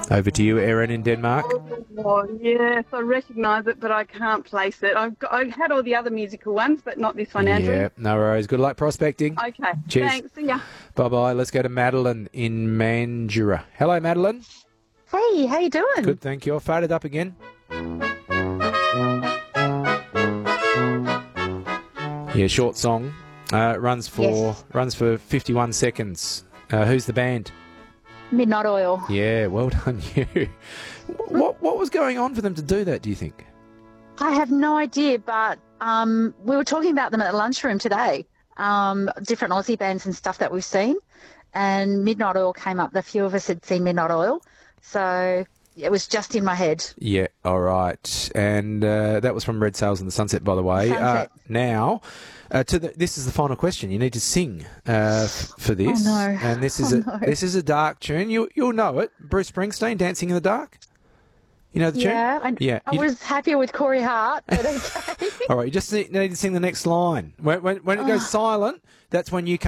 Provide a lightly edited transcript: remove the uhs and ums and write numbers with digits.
Over to you, Erin in Denmark. Oh, yes, I recognise it, but I can't place it. I had all the other musical ones, but not this one, Andrew. Yeah, no worries. Good luck prospecting. Okay, Cheers. thanks. See ya. Bye-bye. Let's go to Madeline in Mandurah. Hello, Madeline. Hey, how you doing? Good, thank you. I'll fade it up again. Yeah, short song. Runs for 51 seconds. Who's the band? Midnight Oil. Yeah, well done you. What was going on for them to do that, do you think? I have no idea, but we were talking about them at the lunchroom today, different Aussie bands and stuff that we've seen, and Midnight Oil came up. A few of us had seen Midnight Oil, so it was just in my head. Yeah, all right. And that was from Red Sails in the Sunset, by the way. Now, this is the final question. You need to sing for this. Oh, no. And this is a dark tune. You'll know it. Bruce Springsteen, Dancing in the Dark. You know the tune? Yeah. I was happier with Corey Hart, but okay. All right, you just need to sing the next line. When it goes silent, that's when you come